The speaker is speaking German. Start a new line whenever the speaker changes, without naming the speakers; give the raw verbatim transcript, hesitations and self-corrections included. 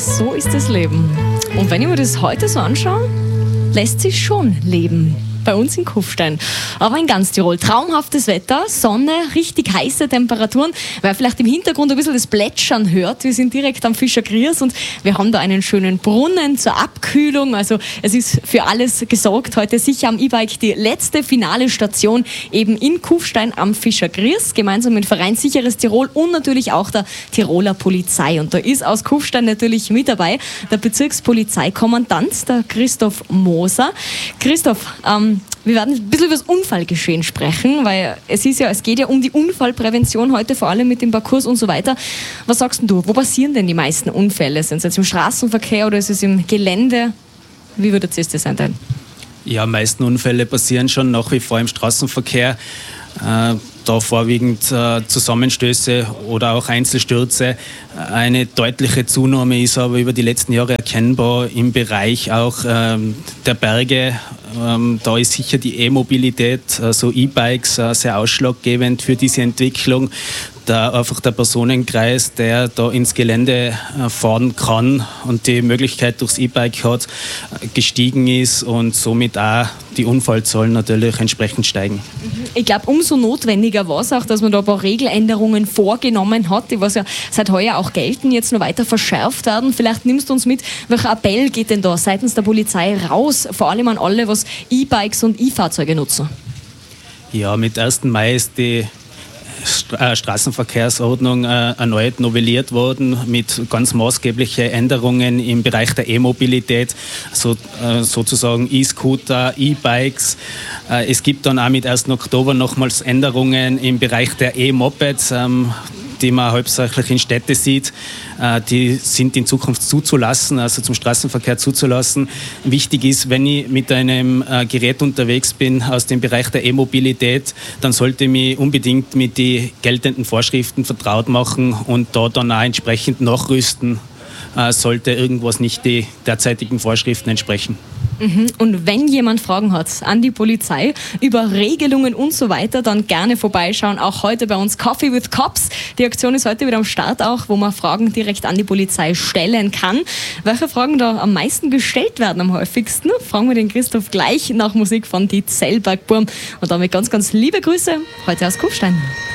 so ist das Leben. Und wenn ich mir das heute so anschaue, lässt sich schon leben. Bei uns in Kufstein. Aber in ganz Tirol. Traumhaftes Wetter, Sonne, richtig heiße Temperaturen. Wer vielleicht im Hintergrund ein bisschen das Plätschern hört, wir sind direkt am Fischer Griers und wir haben da einen schönen Brunnen zur Abkühlung. Also es ist für alles gesorgt. Heute sicher am E-Bike die letzte finale Station eben in Kufstein am Fischer Griers, gemeinsam mit Verein Sicheres Tirol und natürlich auch der Tiroler Polizei. Und da ist aus Kufstein natürlich mit dabei der Bezirkspolizeikommandant, der Christoph Moser. Christoph, ähm, wir werden ein bisschen über das Unfallgeschehen sprechen, weil es ist ja, es geht ja um die Unfallprävention heute, vor allem mit dem Parcours und so weiter. Was sagst denn du, wo passieren denn die meisten Unfälle? Sind es jetzt im Straßenverkehr oder ist es im Gelände? Wie würdet ihr das einteilen?
Ja, meisten Unfälle passieren schon nach wie vor im Straßenverkehr. Äh, da vorwiegend äh, Zusammenstöße oder auch Einzelstürze. Eine deutliche Zunahme ist aber über die letzten Jahre erkennbar im Bereich auch ähm, der Berge. Ähm, da ist sicher die E-Mobilität, also E-Bikes, äh, sehr ausschlaggebend für diese Entwicklung. Da einfach der Personenkreis, der da ins Gelände äh, fahren kann und die Möglichkeit durchs E-Bike hat, äh, gestiegen ist und somit auch die Unfallzahlen natürlich entsprechend steigen.
Ich glaube, umso notwendiger war es auch, dass man da ein paar Regeländerungen vorgenommen hat, die was ja seit heuer auch gelten, jetzt noch weiter verschärft werden. Vielleicht nimmst du uns mit, welcher Appell geht denn da seitens der Polizei raus, vor allem an alle, was E-Bikes und E-Fahrzeuge nutzen?
Ja, mit ersten Mai ist die Straßenverkehrsordnung äh, erneut novelliert worden mit ganz maßgeblichen Änderungen im Bereich der E-Mobilität, so, äh, sozusagen E-Scooter, E-Bikes. Äh, es gibt dann auch mit ersten Oktober nochmals Änderungen im Bereich der E-Mopeds, ähm, die man hauptsächlich in Städten sieht. Äh, die sind in Zukunft zuzulassen, also zum Straßenverkehr zuzulassen. Wichtig ist, wenn ich mit einem äh, Gerät unterwegs bin aus dem Bereich der E-Mobilität, dann sollte ich mich unbedingt mit den geltenden Vorschriften vertraut machen und da dann auch entsprechend nachrüsten, äh, sollte irgendwas nicht den derzeitigen Vorschriften entsprechen.
Mhm. Und wenn jemand Fragen hat an die Polizei über Regelungen und so weiter, dann gerne vorbeischauen. Auch heute bei uns Coffee with Cops. Die Aktion ist heute wieder am Start auch, wo man Fragen direkt an die Polizei stellen kann. Welche Fragen da am meisten gestellt werden am häufigsten? Fragen wir den Christoph gleich nach Musik von die Zellbergburm. Und damit ganz, ganz liebe Grüße heute aus Kufstein.